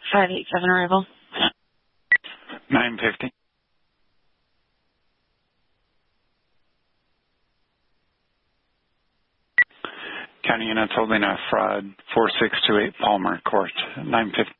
587 arrival. 950. County units holding a fraud 4628 Palmer Court, 950.